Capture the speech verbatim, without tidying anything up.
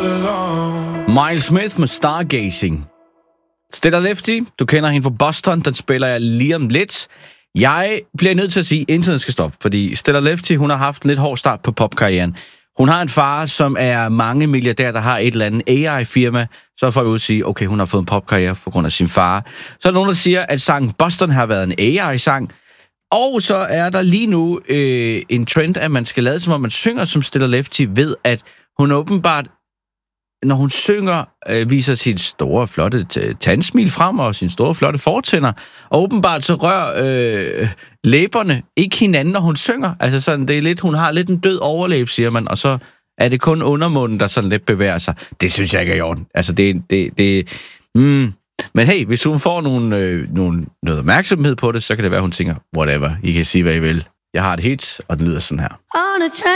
Miles Smith med Stargazing. Stella Lefty, du kender hende fra Boston, den spiller jeg lige om lidt. Jeg bliver nødt til at sige, at internet skal stoppe, fordi Stella Lefty, hun har haft en lidt hård start på popkarrieren. Hun har en far, som er mange milliardær, der har et eller andet A I-firma. Så får vi ud at sige, okay, hun har fået en popkarriere på grund af sin far. Så er der nogen, der siger, at sangen Boston har været en A I-sang. Og så er der lige nu øh, en trend, at man skal lade, som om man synger som Stella Lefty, ved at hun åbenbart, når hun synger, øh, viser sit store, flotte t- tandsmil frem og sin store, flotte fortænder. Og åbenbart så rører øh, læberne ikke hinanden, når hun synger. Altså sådan, det er lidt, hun har lidt en død overlæb, siger man, og så er det kun undermunden, der sådan lidt bevæger sig. Det synes jeg ikke er i orden. Altså, det... det, det mm. Men hey, hvis hun får nogle, øh, nogle, noget opmærksomhed på det, så kan det være, hun tænker, whatever, I kan sige, hvad I vil. Jeg har et hit, og den lyder sådan her.